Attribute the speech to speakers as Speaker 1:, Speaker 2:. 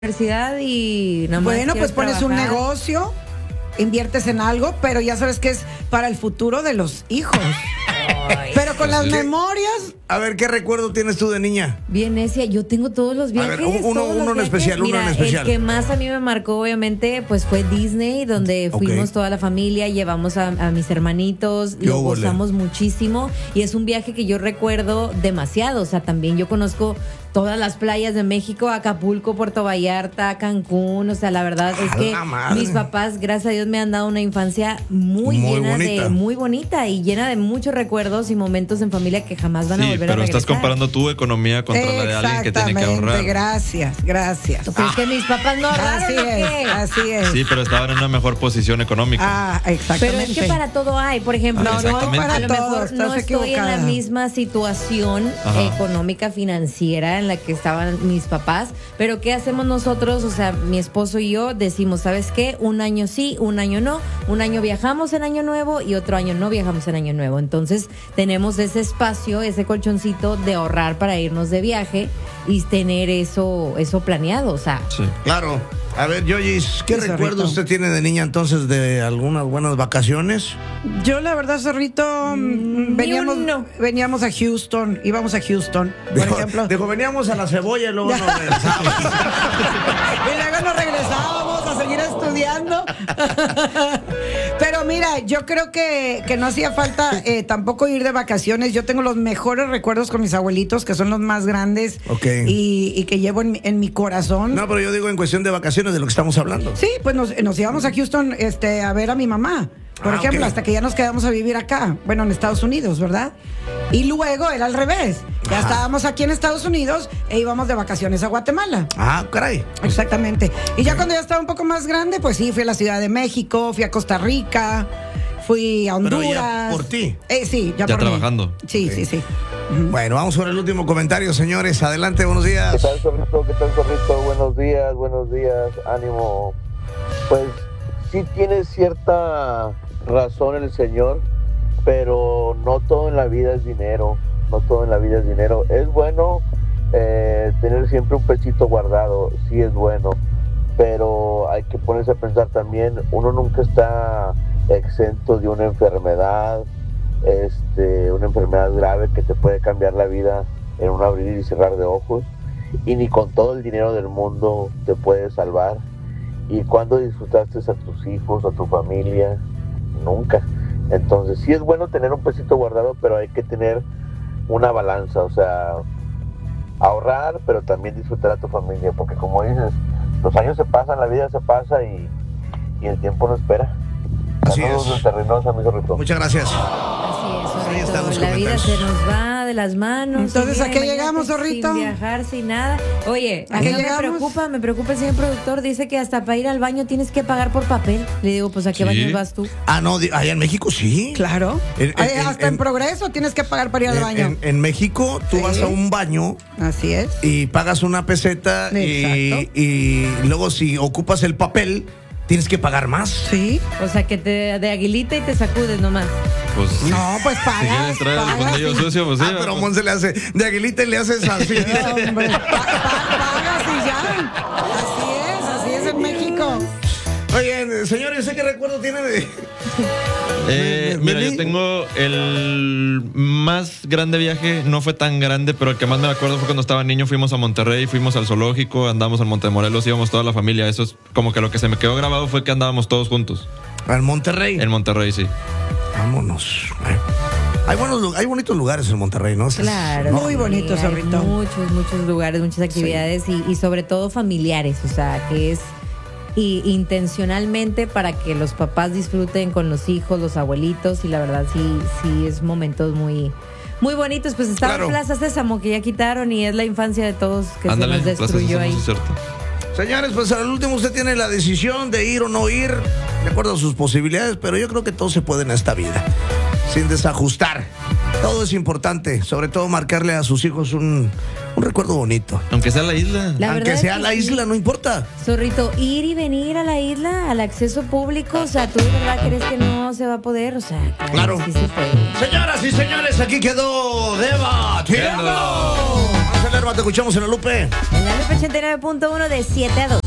Speaker 1: universidad y nada más
Speaker 2: Bueno, pues pones un negocio, inviertes en algo, pero ya sabes que es para el futuro de los hijos.
Speaker 1: Ay,
Speaker 2: pero con las memorias.
Speaker 3: A ver, ¿qué recuerdo tienes tú de niña?
Speaker 1: bien necia, yo tengo todos los viajes.
Speaker 3: A ver, uno en especial,
Speaker 1: Mira,
Speaker 3: uno en especial.
Speaker 1: el que más a mí me marcó, obviamente, pues fue Disney, donde fuimos toda la familia, llevamos a mis hermanitos, lo gozamos muchísimo y es un viaje que yo recuerdo demasiado. O sea, también yo conozco todas las playas de México, Acapulco, Puerto Vallarta, Cancún. O sea, la verdad es que mis papás, gracias a Dios, me han dado una infancia muy llena
Speaker 3: bonita.
Speaker 1: muy bonita y llena de muchos recuerdos y momentos en familia que jamás van a volver a
Speaker 4: pero
Speaker 1: regresar.
Speaker 4: estás comparando tu economía contra la de alguien que tiene que ahorrar.
Speaker 2: Gracias.
Speaker 1: ¿Tú crees que mis papás no ahorraron
Speaker 2: Así
Speaker 1: o qué?
Speaker 2: así es.
Speaker 4: Sí, pero estaban en una mejor posición económica.
Speaker 2: Exactamente.
Speaker 1: Pero es que para todo hay, por ejemplo,
Speaker 2: No hay para
Speaker 1: a lo
Speaker 2: todo,
Speaker 1: mejor
Speaker 2: estás
Speaker 1: no estoy en la
Speaker 2: equivocada.
Speaker 1: misma situación económica, financiera en la que estaban mis papás, pero ¿qué hacemos nosotros? O sea, mi esposo y yo decimos, ¿sabes qué? Un año sí, un año no, un año viajamos en año nuevo y otro año no viajamos en año nuevo. Entonces tenemos ese espacio, ese colchoncito de ahorrar para irnos de viaje y tener eso planeado, o sea.
Speaker 4: Sí.
Speaker 3: Claro. A ver, Yoyis, ¿qué
Speaker 2: Sí,
Speaker 3: recuerdos
Speaker 2: Zorrito.
Speaker 3: usted tiene de niña entonces de algunas buenas vacaciones?
Speaker 2: Yo, la verdad, Zorrito, veníamos a Houston, íbamos a Houston, por ejemplo.
Speaker 3: Dijo, veníamos a la cebolla y luego nos regresamos.
Speaker 2: Y luego nos regresábamos a seguir estudiando. Pero mira, yo creo que no hacía falta tampoco ir de vacaciones. Yo tengo los mejores recuerdos con mis abuelitos, que son los más grandes y que llevo en mi corazón.
Speaker 3: No, pero yo digo en cuestión de vacaciones de lo que estamos hablando.
Speaker 2: Sí, pues nos íbamos a Houston a ver a mi mamá, por ejemplo, hasta que ya nos quedamos a vivir acá, bueno, en Estados Unidos, ¿verdad? Y luego era al revés, ya estábamos aquí en Estados Unidos e íbamos de vacaciones a Guatemala.
Speaker 3: Ah, caray.
Speaker 2: Exactamente. Y ya cuando ya estaba un poco más grande, pues sí, fui a la Ciudad de México, fui a Costa Rica, fui a Honduras.
Speaker 3: Pero ya por ti.
Speaker 2: Sí, ya
Speaker 4: Ya
Speaker 2: por mí.
Speaker 4: trabajando.
Speaker 2: Sí.
Speaker 3: Bueno, vamos por el último comentario, señores. Adelante, buenos días.
Speaker 5: ¿Qué tal, Zorrito? ¿Qué tal, Zorrito? Buenos días, ánimo. Pues sí tiene cierta razón el señor, pero no todo en la vida es dinero, Es bueno tener siempre un pesito guardado, sí es bueno, pero hay que ponerse a pensar también, uno nunca está exento de una enfermedad grave que te puede cambiar la vida en un abrir y cerrar de ojos, y ni con todo el dinero del mundo te puede salvar. ¿Y cuándo disfrutaste a tus hijos, a tu familia? Nunca. Entonces sí es bueno tener un pesito guardado, pero hay que tener una balanza, o sea, ahorrar, pero también disfrutar a tu familia, porque como dices, los años se pasan, la vida se pasa y el tiempo no espera.
Speaker 3: Así
Speaker 5: Saludos
Speaker 3: es.
Speaker 5: desde Reynosa, mi Zorrito.
Speaker 3: Muchas gracias.
Speaker 1: Así es,
Speaker 3: están los
Speaker 1: Zorrito. La vida
Speaker 3: comentarios.
Speaker 1: se nos va de las manos.
Speaker 2: Entonces,
Speaker 1: Y
Speaker 2: ¿a qué
Speaker 1: imagínate,
Speaker 2: llegamos, Zorrito?
Speaker 1: Sin viajar, sin nada. Oye,
Speaker 2: ¿A
Speaker 1: a
Speaker 2: qué
Speaker 1: mí
Speaker 2: llegamos?
Speaker 1: me preocupa el señor productor. Dice que hasta para ir al baño tienes que pagar por papel. Le digo, pues ¿a qué
Speaker 4: Sí.
Speaker 1: baño vas tú?
Speaker 3: Ah, no, allá en México sí.
Speaker 2: Claro. Hasta en Progreso tienes que pagar para ir al baño.
Speaker 3: En México tú
Speaker 2: Sí.
Speaker 3: vas a un baño
Speaker 2: Así es.
Speaker 3: y pagas una peseta
Speaker 2: Exacto.
Speaker 3: y luego si ocupas el papel tienes que pagar más.
Speaker 2: Sí.
Speaker 1: O sea, que te de aguilita y te sacudes nomás.
Speaker 4: Pues
Speaker 2: No, pues
Speaker 4: si
Speaker 2: pagas.
Speaker 4: quieres traer el
Speaker 2: pagas,
Speaker 4: fondillo
Speaker 2: sí.
Speaker 4: sucio, pues sí.
Speaker 3: Pero Monse le hace de aguilita y le haces así.
Speaker 2: Hombre, pagas y ya. Así es en México.
Speaker 3: Oigan, señores, ¿usted qué recuerdo tiene de...?
Speaker 4: Mira,
Speaker 3: ¿Meli?
Speaker 4: yo tengo el más grande viaje, no fue tan grande, pero el que más me acuerdo fue cuando estaba niño, fuimos a Monterrey, fuimos al zoológico, andamos en Montemorelos, íbamos toda la familia. Eso es como que lo que se me quedó grabado fue que andábamos todos juntos.
Speaker 3: Al Monterrey.
Speaker 4: En Monterrey, sí.
Speaker 3: Vámonos. Hay bonitos lugares en Monterrey, ¿no?
Speaker 1: Claro.
Speaker 2: Muy bonito,
Speaker 1: hay
Speaker 2: Zorrito.
Speaker 1: muchos lugares, muchas actividades y sobre todo familiares. O sea, que es intencionalmente para que los papás disfruten con los hijos, los abuelitos. Y la verdad sí es momentos muy bonitos. Pues estaba
Speaker 3: Claro.
Speaker 1: en Plaza Sésamo, que ya quitaron, y es la infancia de todos que
Speaker 4: Ándale,
Speaker 1: se nos
Speaker 4: Plaza
Speaker 1: destruyó
Speaker 4: Sésamo,
Speaker 1: ahí.
Speaker 4: sí es cierto.
Speaker 3: Señores, pues al último usted tiene la decisión de ir o no ir, de acuerdo a sus posibilidades, pero yo creo que todo se puede en esta vida, sin desajustar. Todo es importante, sobre todo marcarle a sus hijos un recuerdo bonito.
Speaker 4: Aunque sea la isla.
Speaker 1: La
Speaker 3: Aunque
Speaker 1: verdad
Speaker 3: sea
Speaker 1: es que
Speaker 3: la
Speaker 1: sí.
Speaker 3: isla, no importa.
Speaker 1: Zorrito, ir y venir a la isla, al acceso público, o sea, ¿tú de verdad crees que no se va a poder? O sea,
Speaker 3: Claro.
Speaker 1: sí se puede.
Speaker 3: Señoras y señores, aquí quedó debatiendo. Lerma, te escuchamos en la Lupe.
Speaker 1: En la Lupe 89.1 de 7 a 2.